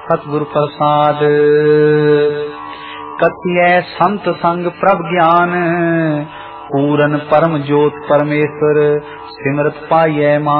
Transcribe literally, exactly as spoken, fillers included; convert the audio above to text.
सतगुर प्रसाद। कथिय संत संग प्रभ ज्ञान, पूरन परम ज्योत परमेश्वर, सिमरत पाइयै मान